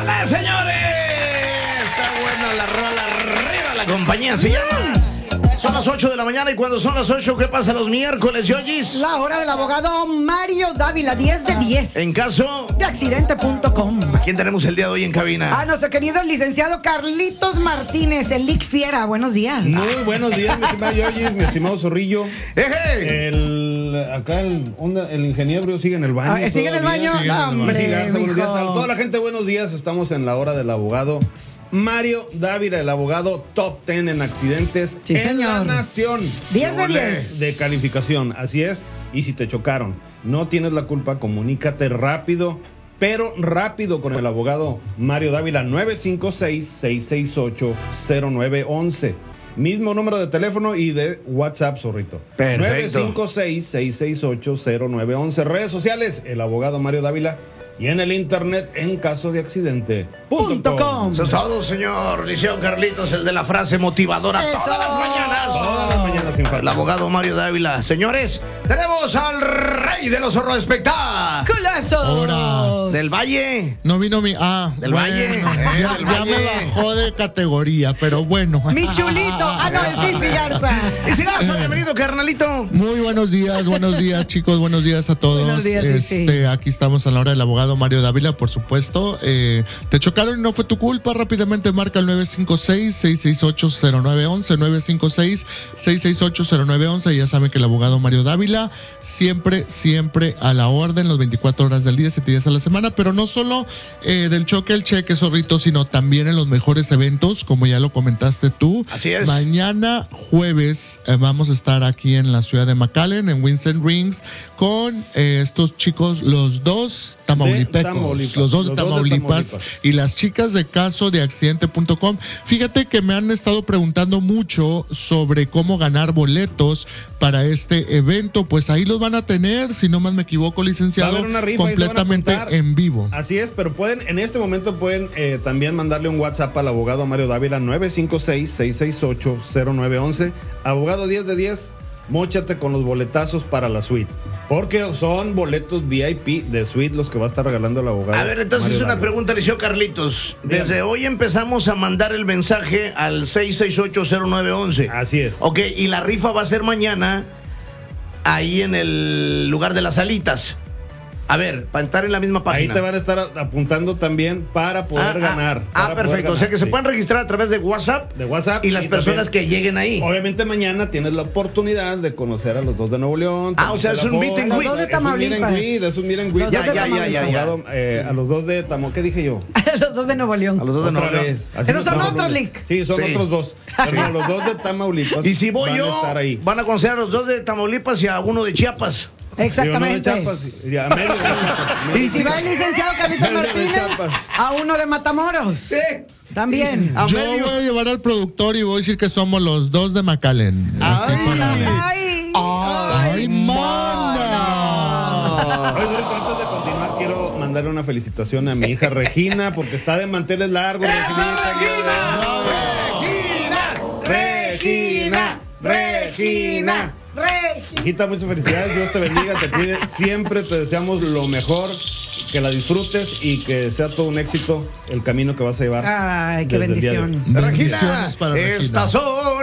¡Échale, señores! Está buena la rola, arriba la compañía se llama. Son las 8 de la mañana y cuando son las 8, ¿qué pasa los miércoles, Yoyis? La hora del abogado Mario Dávila, 10 de 10. En caso De accidente.com. ¿A quién tenemos el día de hoy en cabina? A nuestro querido licenciado Carlitos Martínez, el Lic Fiera. Buenos días. Muy buenos días, mi estimado Yoyis, mi estimado Zorrillo. ¡Eje! El ingeniero sigue en el baño. ¿Sigue en el baño? Sigue en el No, baño. hombre, Messi Garza, buenos días. mijo. A toda la gente, buenos días. Estamos en la hora del abogado Mario Dávila, el abogado top 10 en accidentes Sí, en la señor. nación. 10 de Ole. 10. De calificación, así es. Y si te chocaron, no tienes la culpa, comunícate rápido, pero rápido con el abogado Mario Dávila, 956-668-0911. Mismo número de teléfono y de WhatsApp, zorrito. Perfecto. 956-668-0911. Redes sociales, el abogado Mario Dávila. Y en el internet, en caso de accidente. .com. Eso es todo, señor Liceo Carlitos, el de la frase motivadora Eso. todas las mañanas. Todas las mañanas sin falta. El abogado Mario Dávila. Señores, tenemos al rey de los zorros espectáculos. ¡Culazos! Del Valle. No vino mi. Del Valle, Ya, del ya Valle. me bajó de categoría, pero bueno. Mi chulito. No, el Sisi Garza. Y si Garza, bienvenido, carnalito. Muy buenos días, chicos, buenos días a todos. Buenos días, sí. Aquí estamos a la hora del abogado Mario Dávila, por supuesto. Te chocaron y no fue tu culpa. Rápidamente marca el 956-668-0911, 956-668-0911. Ya saben que el abogado Mario Dávila siempre a la orden, los 24 horas del día, 7 días a la semana, pero no solo del choque al cheque, zorrito, sino también en los mejores eventos, como ya lo comentaste tú. Así es. Mañana jueves vamos a estar aquí en la ciudad de McAllen, en Winston Rings, con estos chicos, los dos tamaulipecos, los dos de Tamaulipas y las chicas de caso de accidente.com. Fíjate que me han estado preguntando mucho sobre cómo ganar boletos para este evento. Pues ahí los van a tener, si no más me equivoco, licenciado, Va a haber una rifa y se van a completamente apuntar. en vivo. Así es, pero en este momento pueden también mandarle un WhatsApp al abogado Mario Dávila, 956-668-0911. Abogado 10 de 10, móchate con los boletazos para la suite. Porque son boletos VIP de suite los que va a estar regalando el abogado. A ver, entonces Mario una Dávila. pregunta, Liceo Carlitos. Desde Dígame. hoy empezamos a mandar el mensaje al 668-0911. Así es. Ok, y la rifa va a ser mañana ahí en el lugar de las alitas. A ver, para estar en la misma Ahí página. te van a estar apuntando también para poder ganar. para poder Perfecto. O sea ganar, que se sí. pueden registrar a través de WhatsApp. De WhatsApp. Y las personas también, que lleguen ahí. obviamente mañana tienes la oportunidad de conocer a los dos de Nuevo León. Ah, o sea, es un meet and Los greet. dos de Tamaulipas. Es un meet and greet. Los dos de Tamaulipas. A los dos de Tamaulipas. ¿Qué dije yo? Los dos de Nuevo León. A los dos de Otra Nuevo León. vez. Así Esos nos son estamos otros, viendo. Lick. Sí, son Sí. otros dos. Pero los dos de Tamaulipas Y si voy van yo, a estar ahí. van a conocer a los dos de Tamaulipas y a uno de Chiapas. Exactamente. Digo, no de Chiapas, y a medio de Chiapas. Y si va el licenciado Carlitos Medio de Martínez, Chiapas. a uno de Matamoros. Sí. También. A Yo medio. voy a llevar al productor y voy a decir que somos los dos de McAllen. Así para- Ay, ¡Ay, mana! Oye, Dorito, antes de continuar, quiero mandarle una felicitación a mi hija Regina, porque está de manteles largos. Regina. Regina. Hijita, muchas felicidades, Dios te bendiga, te cuide, siempre te deseamos lo mejor, que la disfrutes y que sea todo un éxito el camino que vas a llevar. Ay, qué desde el día de hoy. bendición. Regina, Bendiciones para Regina. estas son